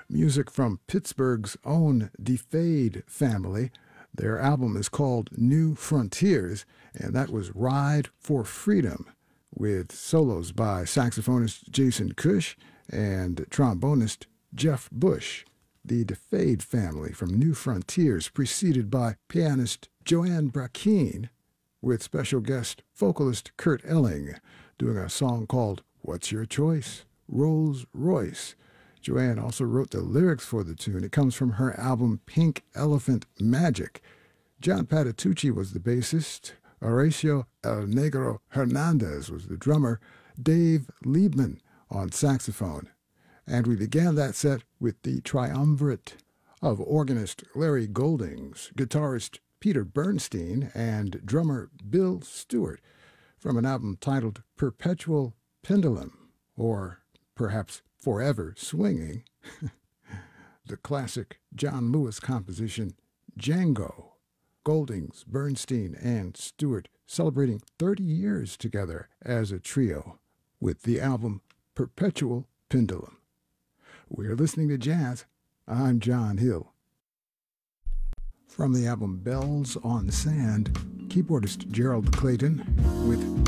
Music from Pittsburgh's own DeFade family. Their album is called New Frontiers, and that was Ride for Freedom, with solos by saxophonist Jason Cush and trombonist Jeff Bush. The DeFade family from New Frontiers, preceded by pianist Joanne Brackeen, with special guest vocalist Kurt Elling, doing a song called What's Your Choice? Rolls Royce. Joanne also wrote the lyrics for the tune. It comes from her album Pink Elephant Magic. John Patitucci was the bassist. Horacio El Negro Hernandez was the drummer. Dave Liebman on saxophone. And we began that set with the triumvirate of organist Larry Goldings, guitarist Peter Bernstein, and drummer Bill Stewart, from an album titled Perpetual Pendulum, or perhaps Forever Swinging, the classic John Lewis composition Django. Goldings, Bernstein, and Stewart celebrating 30 years together as a trio with the album Perpetual Pendulum. We're listening to jazz. I'm John Hill. From the album Bells on Sand, keyboardist Gerald Clayton with